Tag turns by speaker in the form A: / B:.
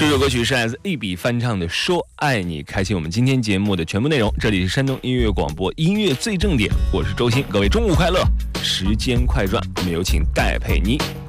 A: 这首歌曲是来自一笔翻唱的《说爱你》，开启我们今天节目的全部内容。这里是山东音乐广播音乐最正点，我是周鑫，各位中午快乐。时间快转，我们有请戴佩妮。